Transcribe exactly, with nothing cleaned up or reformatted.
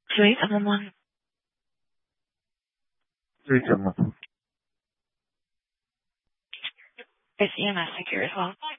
two eight seven one. two eight seven one. Is E M S secure as well?